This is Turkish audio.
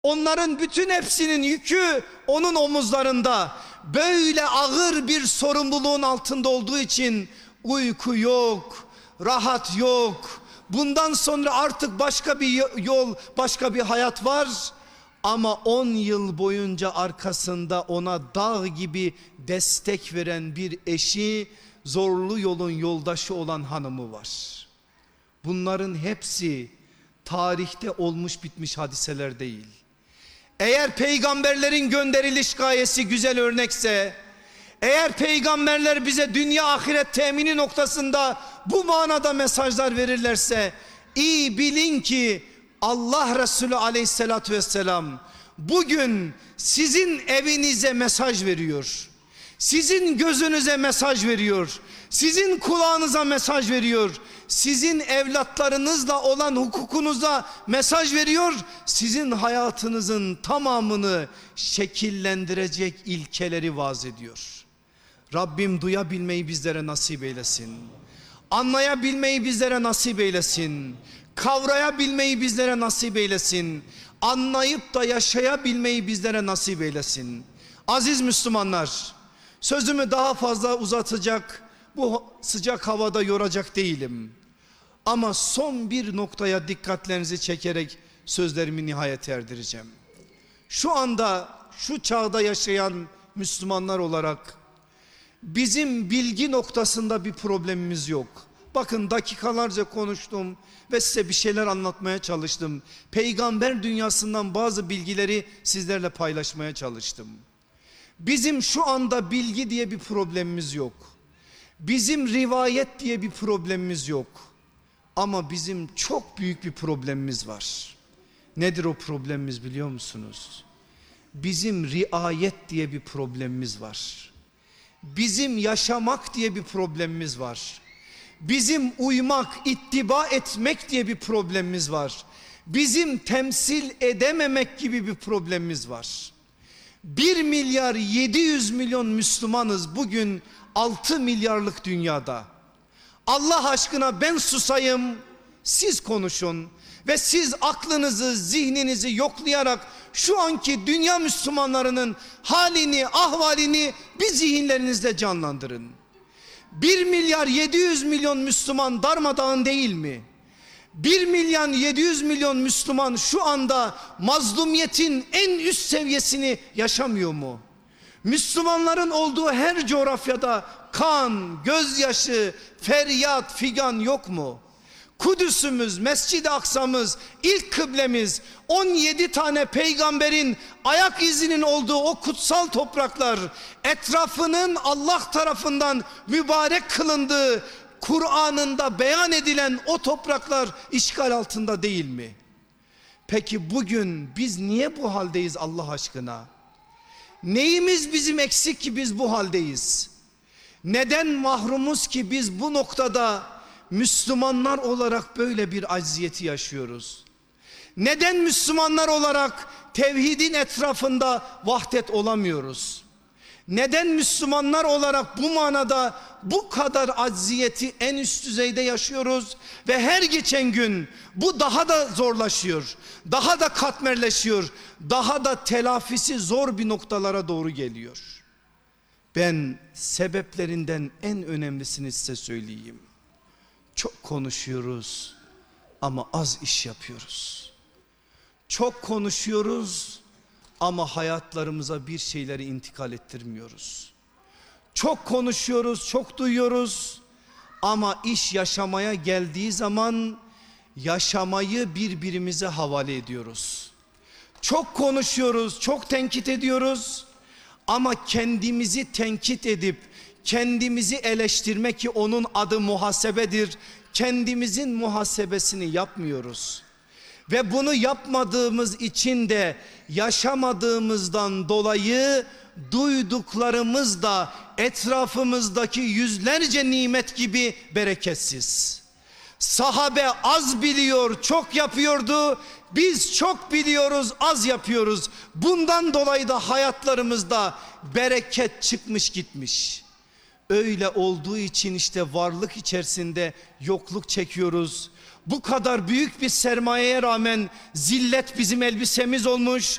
Onların bütün hepsinin yükü onun omuzlarında. Böyle ağır bir sorumluluğun altında olduğu için uyku yok, rahat yok. Bundan sonra artık başka bir yol, başka bir hayat var. Ama 10 yıl boyunca arkasında ona dağ gibi destek veren bir eşi, zorlu yolun yoldaşı olan hanımı var. Bunların hepsi tarihte olmuş bitmiş hadiseler değil. Eğer peygamberlerin gönderiliş gayesi güzel örnekse, eğer peygamberler bize dünya ahiret temini noktasında bu manada mesajlar verirlerse, iyi bilin ki Allah Resulü aleyhissalatü vesselam bugün sizin evinize mesaj veriyor. Sizin gözünüze mesaj veriyor. Sizin kulağınıza mesaj veriyor. Sizin evlatlarınızla olan hukukunuza mesaj veriyor. Sizin hayatınızın tamamını şekillendirecek ilkeleri vaaz ediyor. Rabbim duyabilmeyi bizlere nasip eylesin. Anlayabilmeyi bizlere nasip eylesin. Kavrayabilmeyi bizlere nasip eylesin. Anlayıp da yaşayabilmeyi bizlere nasip eylesin. Aziz Müslümanlar, sözümü daha fazla uzatacak, bu sıcak havada yoracak değilim. Ama son bir noktaya dikkatlerinizi çekerek sözlerimi nihayete erdireceğim. Şu anda, şu çağda yaşayan Müslümanlar olarak bizim bilgi noktasında bir problemimiz yok. Bakın, dakikalarca konuştum ve size bir şeyler anlatmaya çalıştım. Peygamber dünyasından bazı bilgileri sizlerle paylaşmaya çalıştım. Bizim şu anda bilgi diye bir problemimiz yok. Bizim rivayet diye bir problemimiz yok. Ama bizim çok büyük bir problemimiz var. Nedir o problemimiz biliyor musunuz? Bizim riayet diye bir problemimiz var. Bizim yaşamak diye bir problemimiz var. Bizim uymak, ittiba etmek diye bir problemimiz var. Bizim temsil edememek gibi bir problemimiz var. 1 milyar 700 milyon Müslümanız bugün 6 milyarlık dünyada. Allah aşkına ben susayım, siz konuşun ve siz aklınızı, zihninizi yoklayarak şu anki dünya Müslümanlarının halini, ahvalini bir zihinlerinizde canlandırın. 1 milyar 700 milyon Müslüman darmadağın değil mi? 1 milyar 700 milyon Müslüman şu anda mazlumiyetin en üst seviyesini yaşamıyor mu? Müslümanların olduğu her coğrafyada kan, gözyaşı, feryat, figan yok mu? Kudüs'ümüz, Mescid-i Aksa'mız, ilk kıblemiz, 17 tane peygamberin ayak izinin olduğu o kutsal topraklar, etrafının Allah tarafından mübarek kılındığı, Kur'an'ında beyan edilen o topraklar işgal altında değil mi? Peki bugün biz niye bu haldeyiz Allah aşkına? Neyimiz bizim eksik ki biz bu haldeyiz? Neden mahrumuz ki biz bu noktada Müslümanlar olarak böyle bir acziyeti yaşıyoruz? Neden Müslümanlar olarak tevhidin etrafında vahdet olamıyoruz? Neden Müslümanlar olarak bu manada bu kadar acziyeti en üst düzeyde yaşıyoruz ve her geçen gün bu daha da zorlaşıyor, daha da katmerleşiyor, daha da telafisi zor bir noktalara doğru geliyor. Ben sebeplerinden en önemlisini size söyleyeyim. Çok konuşuyoruz ama az iş yapıyoruz. Çok konuşuyoruz ama hayatlarımıza bir şeyleri intikal ettirmiyoruz. Çok konuşuyoruz, çok duyuyoruz ama iş yaşamaya geldiği zaman yaşamayı birbirimize havale ediyoruz. Çok konuşuyoruz, çok tenkit ediyoruz ama kendimizi tenkit edip kendimizi eleştirmek, ki onun adı muhasebedir, kendimizin muhasebesini yapmıyoruz. Ve bunu yapmadığımız için de yaşamadığımızdan dolayı duyduklarımız da etrafımızdaki yüzlerce nimet gibi bereketsiz. Sahabe az biliyor, çok yapıyordu. Biz çok biliyoruz, az yapıyoruz. Bundan dolayı da hayatlarımızda bereket çıkmış gitmiş. Öyle olduğu için işte varlık içerisinde yokluk çekiyoruz. Bu kadar büyük bir sermayeye rağmen zillet bizim elbisemiz olmuş.